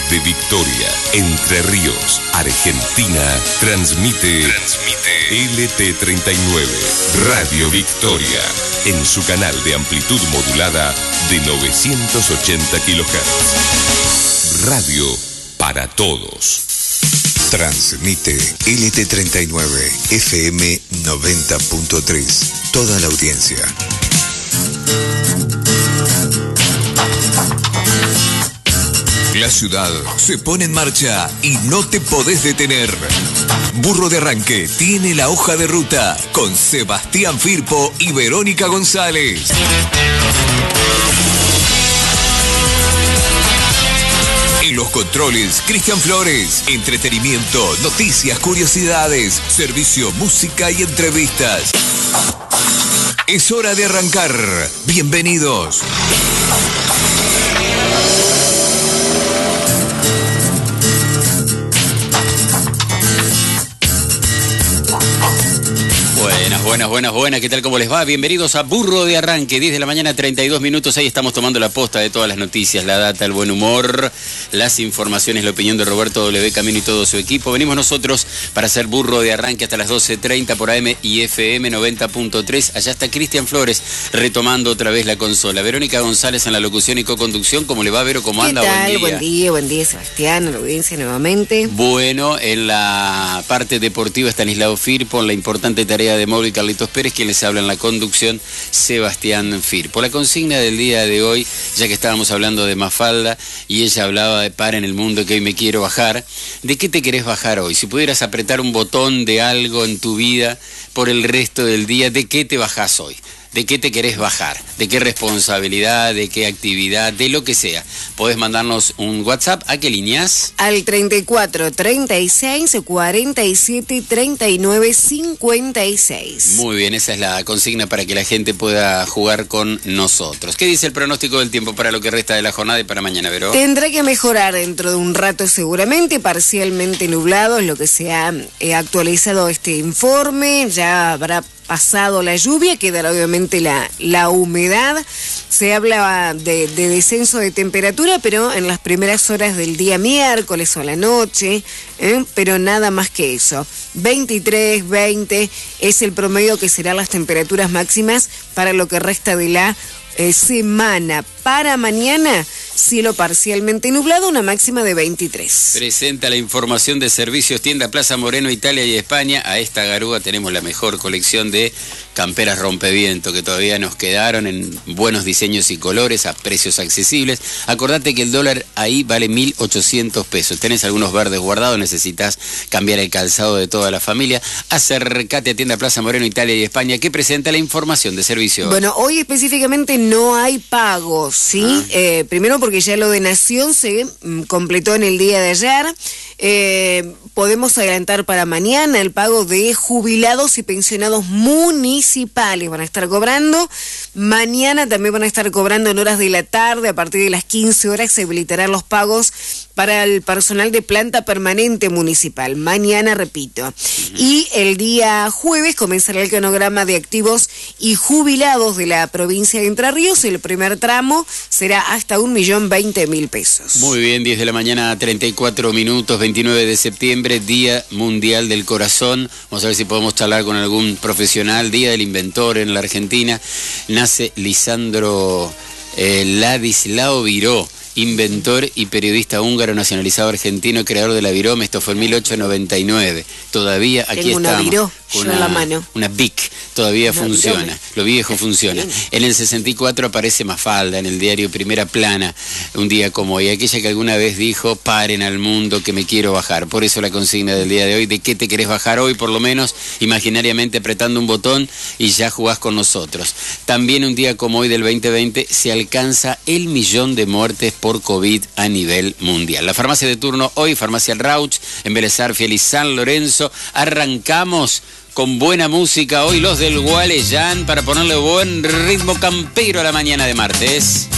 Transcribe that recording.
Desde Victoria, Entre Ríos, Argentina, transmite LT39, Radio Victoria, en su canal de amplitud modulada de 980 kHz. Radio para todos. Transmite LT39, FM 90.3. Toda la audiencia. La ciudad se pone en marcha y no te podés detener. Burro de Arranque tiene la hoja de ruta con Sebastián Firpo y Verónica González. En los controles, Cristian Flores. Entretenimiento, noticias, curiosidades, servicio, música y entrevistas. Es hora de arrancar. Bienvenidos. Buenas, ¿qué tal? ¿Cómo les va? Bienvenidos a Burro de Arranque, 10 de la mañana, 32 minutos, ahí estamos tomando la posta de todas las noticias, la data, el buen humor, las informaciones, la opinión de Roberto W. Camino y todo su equipo. Venimos nosotros para hacer Burro de Arranque hasta las 12:30 por AM y FM 90.3. Allá está Cristian Flores retomando otra vez la consola. Verónica González en la locución y co-conducción. ¿Cómo le va, Vero? ¿Cómo anda? ¿Qué tal? Buen día, Sebastián, a la audiencia nuevamente. Bueno, en la parte deportiva Estanislao Firpo, en la importante tarea de móvil Carlitos Pérez, quien les habla en la conducción, Sebastián Firpo. La consigna del día de hoy, ya que estábamos hablando de Mafalda y ella hablaba de Para en el mundo que hoy me quiero bajar, ¿de qué te querés bajar hoy? Si pudieras apretar un botón de algo en tu vida por el resto del día, ¿de qué te bajás hoy? ¿De qué te querés bajar? ¿De qué responsabilidad? ¿De qué actividad? De lo que sea. Podés mandarnos un WhatsApp. ¿A qué líneas? Al 34 36 47 39 56. Muy bien, esa es la consigna para que la gente pueda jugar con nosotros. ¿Qué dice el pronóstico del tiempo para lo que resta de la jornada y para mañana, Vero? Tendrá que mejorar dentro de un rato seguramente, parcialmente nublado, es lo que se ha actualizado este informe. Ya habrá pasado la lluvia, quedará obviamente la humedad. Se habla de descenso de temperatura, pero en las primeras horas del día miércoles o a la noche, pero nada más que eso. 23, 20 es el promedio que serán las temperaturas máximas para lo que resta de la semana. Para mañana, cielo parcialmente nublado, una máxima de 23. Presenta la información de servicios Tienda Plaza Moreno, Italia y España. A esta garúa tenemos la mejor colección de camperas rompeviento que todavía nos quedaron en buenos diseños y colores a precios accesibles. Acordate que el dólar ahí vale 1.800 pesos. Tenés algunos verdes guardados, necesitas cambiar el calzado de toda la familia. Acércate a Tienda Plaza Moreno, Italia y España, que presenta la información de servicios. Bueno, hoy específicamente no hay pagos, ¿sí? Primero porque ya lo de Nación se completó en el día de ayer. Podemos adelantar para mañana el pago de jubilados y pensionados municipales. Van a estar cobrando. Mañana también van a estar cobrando en horas de la tarde. A partir de las 15 horas se habilitarán los pagos para el personal de planta permanente municipal. Mañana, repito. Y el día jueves comenzará el cronograma de activos y jubilados de la provincia de Entre Ríos. El primer tramo será hasta 1.020.000 pesos. Muy bien, 10 de la mañana, 34 minutos, 29 de septiembre, Día Mundial del Corazón. Vamos a ver si podemos charlar con algún profesional. Día del Inventor en la Argentina. Nace Lisandro Ladislao Viró, inventor y periodista húngaro nacionalizado argentino, creador de la Virome. Esto fue en 1899. Todavía aquí tengo estamos. Una Viró, yo en la mano. Una Bic, todavía una funciona. Virome. Lo viejo funciona. En el 64 aparece Mafalda en el diario Primera Plana, un día como hoy. Aquella que alguna vez dijo, paren al mundo que me quiero bajar. Por eso la consigna del día de hoy, ¿de qué te querés bajar hoy? Por lo menos imaginariamente apretando un botón y ya jugás con nosotros. También un día como hoy del 2020 se alcanza el 1.000.000 de muertes por COVID a nivel mundial. La farmacia de turno hoy, Farmacia El Rauch, en Vélez Arfiel y San Lorenzo. Arrancamos con buena música hoy, los del Gualeyán, para ponerle buen ritmo campero a la mañana de martes.